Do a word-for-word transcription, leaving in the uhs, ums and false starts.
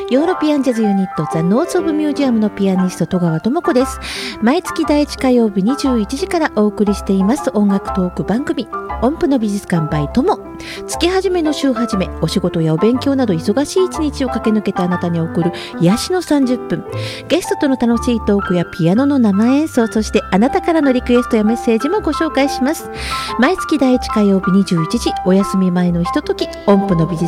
ヨーロピアンジャズユニットザ・ノーツ・オブ・ミュージアムのピアニスト戸川智子です。毎月第一火曜日にじゅういちじからお送りしています音楽トーク番組音符の美術館 by 友。月始めの週始め、お仕事やお勉強など忙しい一日を駆け抜けたあなたに送る癒しのさんじゅっぷん。ゲストとの楽しいトークやピアノの生演奏、そしてあなたからのリクエストやメッセージもご紹介します。毎月第一火曜日にじゅういちじ、お休み前のひととき、音符の美術